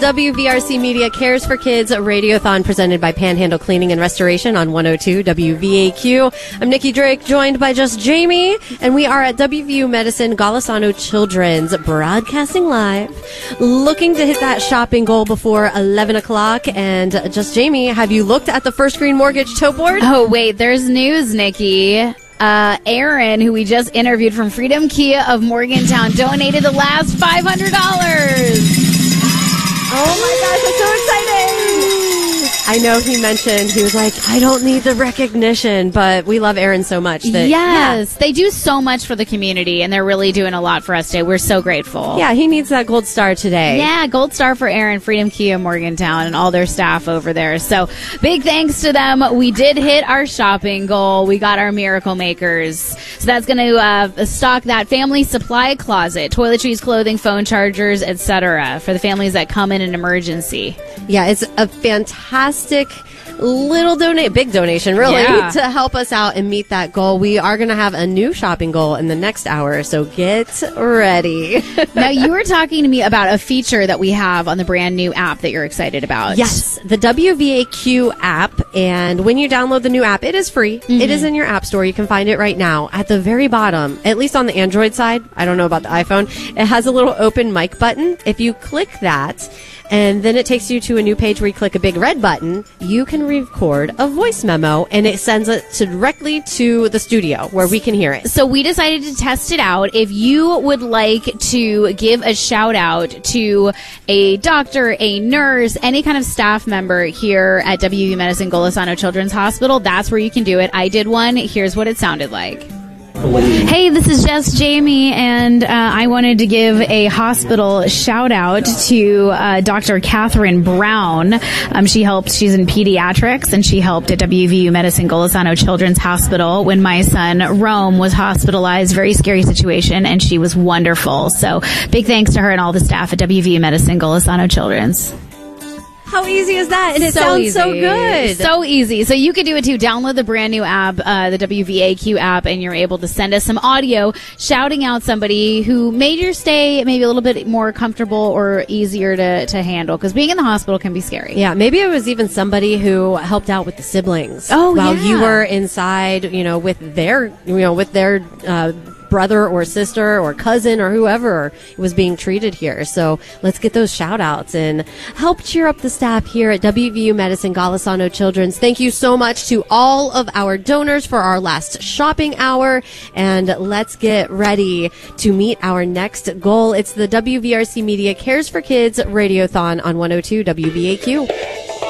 WVRC Media Cares for Kids Radiothon presented by Panhandle Cleaning and Restoration on 102 WVAQ. I'm Nikki Drake, joined by Just Jamie, and we are at WVU Medicine Golisano Children's, broadcasting live, looking to hit that shopping goal before 11 o'clock. And Just Jamie, have you looked at the First Green Mortgage tote board? Oh, wait, there's news, Nikki. Aaron, who we just interviewed from Freedom Kia of Morgantown, donated the last $500. Oh my gosh, I'm so excited! I know he mentioned, he was like, I don't need the recognition, but we love Aaron so much. Yes, they do so much for the community, and they're really doing a lot for us today. We're so grateful. Yeah, he needs that gold star today. Yeah, gold star for Aaron, Freedom Kia Morgantown, and all their staff over there. So big thanks to them. We did hit our shopping goal. We got our Miracle Makers. So that's going to stock that family supply closet, toiletries, clothing, phone chargers, etc. for the families that come in an emergency. Yeah, it's a fantastic little big donation, really, to help us out and meet that goal. We are going to have a new shopping goal in the next hour, so get ready. Now, you were talking to me about a feature that we have on the brand new app that you're excited about. Yes, the WVAQ app, and when you download the new app, it is free. Mm-hmm. It is in your app store. You can find it right now. At the very bottom, at least on the Android side, I don't know about the iPhone, it has a little open mic button. If you click that, and then it takes you to a new page where you click a big red button, you can record a voice memo, and it sends it directly to the studio where we can hear it. So we decided to test it out. If you would like to give a shout out to a doctor, a nurse, any kind of staff member here at WVU Medicine Golisano Children's Hospital, that's where you can do it. I did one. Here's what it sounded like. Hey, this is Just Jamie, and I wanted to give a hospital shout out to Dr. Catherine Brown. She's in pediatrics, and she helped at WVU Medicine Golisano Children's Hospital when my son Rome was hospitalized. Very scary situation, and she was wonderful. So big thanks to her and all the staff at WVU Medicine Golisano Children's. How easy is that? And it sounds so good. So easy. So you can do it too. Download the brand new app, the WVAQ app, and you're able to send us some audio shouting out somebody who made your stay maybe a little bit more comfortable or easier to handle. Because being in the hospital can be scary. Yeah, maybe it was even somebody who helped out with the siblings. While you were inside, with their brother or sister or cousin or whoever was being treated here. So let's get those shout outs and help cheer up the staff here at WVU Medicine Golisano Children's. Thank you so much to all of our donors for our last shopping hour, and let's get ready to meet our next goal. It's the WVRC Media Cares for Kids Radiothon on 102 WVAQ.